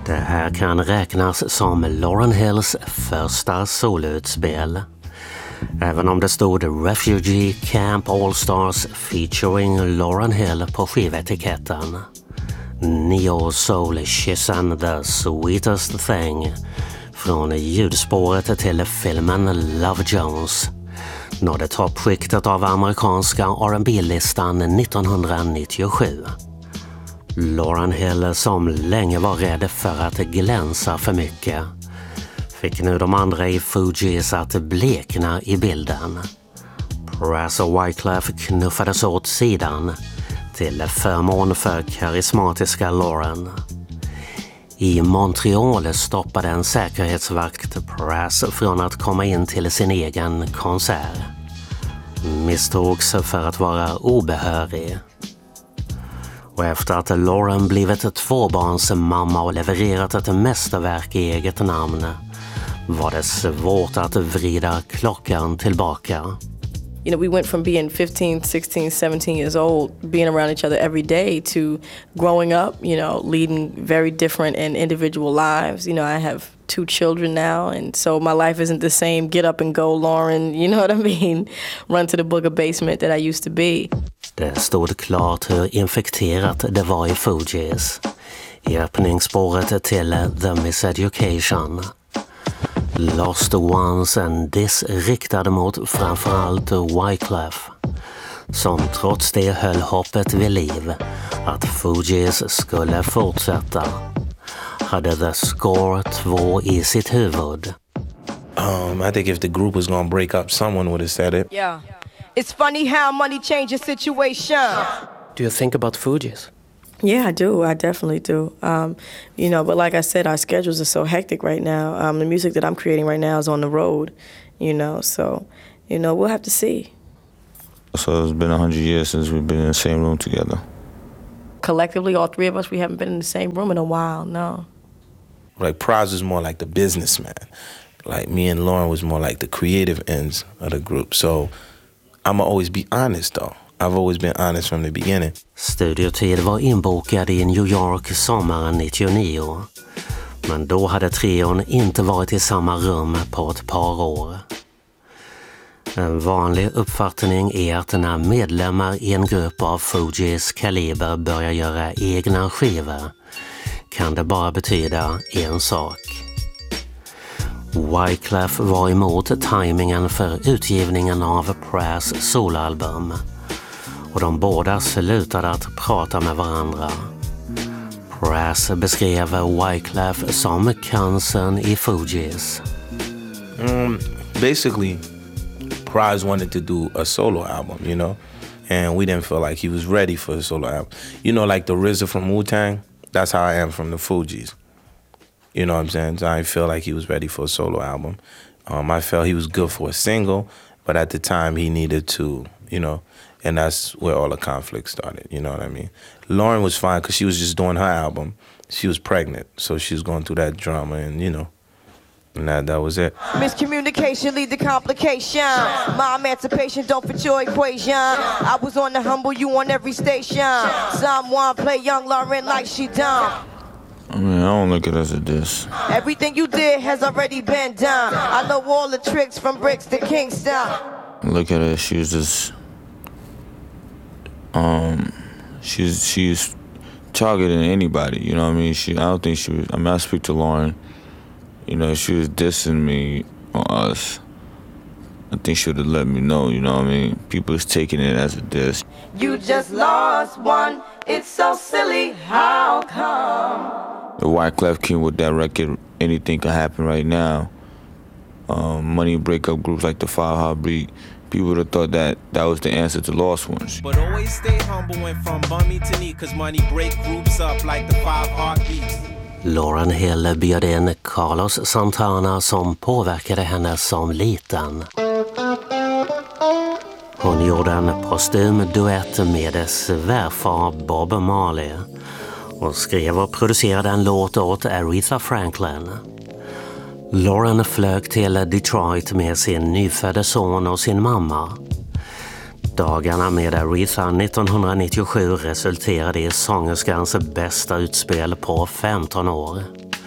Det här kan räknas som Lauryn Hills första soloutspel. Även om det stod Refugee Camp All Stars featuring Lauryn Hill på skivetiketten. Neo Soul Kissin' the Sweetest Thing från ljudspåret till filmen Love Jones nådde toppskiktet av amerikanska R&B-listan 1997. Lauryn Hill, som länge var rädd för att glänsa för mycket, fick nu de andra i Fugees att blekna i bilden. Pras och Wyclef knuffades åt sidan till förmån för karismatiska Lauryn. I Montreal stoppade en säkerhetsvakt Pras från att komma in till sin egen konsert. Misstogs för att vara obehörig. Och efter att Lauryn blivit tvåbarnsmamma och levererat ett mästerverk i eget namn var det svårt att vrida klockan tillbaka. You know, we went from being 15, 16, 17 years old, being around each other every day, to growing up, you know, leading very different and individual lives. You know, I have 2 children now, and so my life isn't the same get up and go Lauryn, you know what I mean? Run to the booger basement that I used to be. Det stod klart hur infekterat det var i Fugees. I öppningsspåret till The Miseducation. Lost Ones and This riktade mot framförallt Wyclef, som trots det höll hoppet vid liv att Fugees skulle fortsätta. Hade The Score 2 i sitt huvud. I think if the group was going to break up, someone would have said it. Yeah. It's funny how money changes situation. Do you think about Fugees? Yeah, I do. I definitely do. You know, but like I said, our schedules are so hectic right now. The music that I'm creating right now is on the road, you know, so, you know, we'll have to see. So it's been 100 years since we've been in the same room together. Collectively, all 3 of us, we haven't been in the same room in a while, no. Like Pras was more like the businessman. Like me and Lauryn was more like the creative ends of the group. So I'ma always be honest though. I've always been honest from the beginning. Studiotid var inbokad i New York sommaren 99. Men då hade trion inte varit i samma rum på ett par år. En vanlig uppfattning är att när medlemmar i en grupp av Fugees kaliber börjar göra egna skivor kan det bara betyda en sak. Wyclef var emot timingen för utgivningen av Pras soloalbum. Och de båda slutade att prata med varandra. Pras beskrev Wyclef som cancern i Fugees. Basically, Pras wanted to do a solo album, you know, and we didn't feel like he was ready for a solo album. You know, like the RZA from Wu-Tang, that's how I am from the Fugees. You know what I'm saying? So I feel like he was ready for a solo album. I felt he was good for a single, but at the time he needed to, you know, and that's where all the conflict started, you know what I mean? Lauryn was fine because she was just doing her album. She was pregnant, so she was going through that drama and, you know, and that was it. Miscommunication lead to complication. My emancipation don't fit your equation. I was on the humble, you on every station. Someone play young Lauryn like she done. I mean, I don't look at it as a diss. Everything you did has already been done. I know all the tricks from bricks to Kingston. Look at her, she was just... she's targeting anybody, you know what I mean? I don't think she was... I mean, I speak to Lauryn. You know, she was dissing me on us. I think she would have let me know, you know what I mean? People is taking it as a diss. You just lost one. It's so silly. How come? The Wyclef came with that record, anything can happen right now. Money breakup groups like the Five Heartbeat. People would have thought that was the answer to Lost Ones. But always stay humble when from bummy to knee, cause money break groups up like the Five Heartbeats. Lauryn Hill bjöd in Carlos Santana som påverkade henne som liten. Hon gjorde en postym duett med svärfar Bob Marley och skrev och producerade en låt åt Aretha Franklin. Lauryn flög till Detroit med sin nyfödde son och sin mamma. Dagarna med Aretha 1997 resulterade i sångerskans bästa utspel på 15 år.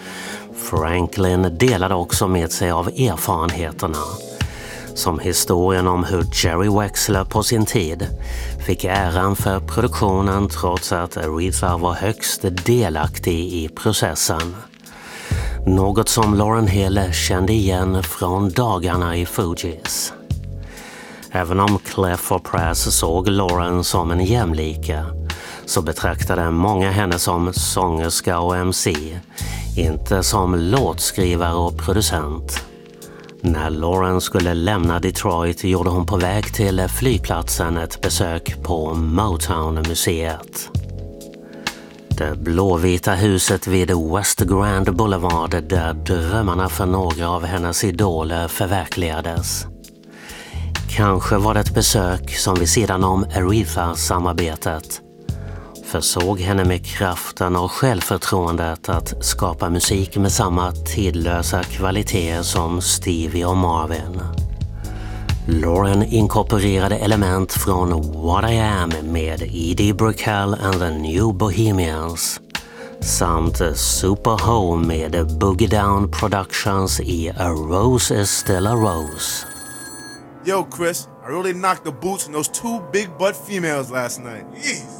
Franklin delade också med sig av erfarenheterna. Som historien om hur Jerry Wexler på sin tid fick äran för produktionen trots att Aretha var högst delaktig i processen. Något som Lauryn Hill kände igen från dagarna i Fugees. Även om Clef och Press såg Lauryn som en jämlika så betraktade många henne som sångerska och MC, inte som låtskrivare och producent. När Lauryn skulle lämna Detroit gjorde hon på väg till flygplatsen ett besök på Motown-museet. Det blåvita huset vid West Grand Boulevard där drömmarna för några av hennes idoler förverkligades. Kanske var det ett besök som vid sidan om Aretha-samarbetet försåg henne med kraften och självförtroendet att skapa musik med samma tidlösa kvaliteter som Stevie och Marvin. Lauryn inkorporerade element från What I Am med Edie Brickell and the New Bohemians samt Super Home med Boogie Down Productions i A Rose is Still a Rose. Yo, Chris, I really knocked the boots on those two big butt females last night. Jeez.